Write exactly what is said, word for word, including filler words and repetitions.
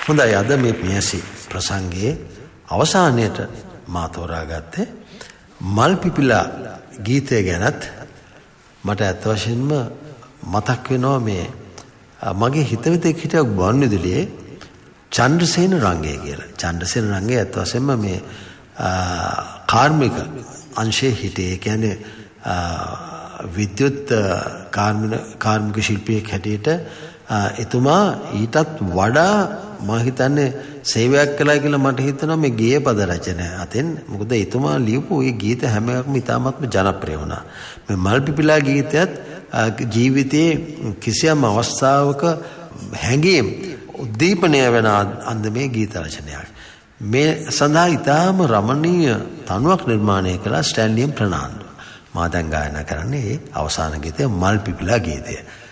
හොඳයි අද මේ පියසි ප්‍රසංගයේ අවසානයේට මා තෝරාගත්තේ මල් පිපිලා ගීතය ගැනත් මට අත් වශයෙන්ම මතක් වෙනවා මේ මගේ හිතවිතෙක් හිටිය ගුවන්විදුලියේ චන්ද්‍රසේන රංගේ කියලා. චන්ද්‍රසේන රංගේ අත් වශයෙන්ම මේ කාර්මික අංශයේ හිටියේ. ඒ කියන්නේ විද්‍යුත් කාර්මික ශිල්පියෙක් හැටියට එතුමා ඊටත් වඩා මම හිතන්නේ සේවයක් කළා කියලා මට හිතෙනවා මේ ගීය පද රචන අතෙන්. මොකද එතුමා ලියපු ඒ ගීත හැම එකක්ම ඉතාමත්ම ජනප්‍රිය වුණා. මේ මල් පිපිලා ගීතයත් ජීවිතයේ කිසියම් අවස්ථාවක හැඟීම් උද්දීපනය වෙන අන්දමේ ගීත රචනයක්. මේ සඳහා ඉතාම රමණීය තනුවක් නිර්මාණය කළා ස්ටැන්ලියම් ප්‍රනාන්දු. මා දැන් ගායනා කරන්නේ ඒ අවසාන ගීතය මල් පිපිලා ගීතය.